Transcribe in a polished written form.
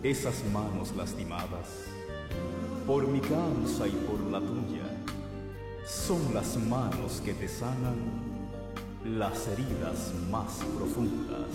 esas manos lastimadas, por mi causa y por la tuya, son las manos que te sanan las heridas más profundas.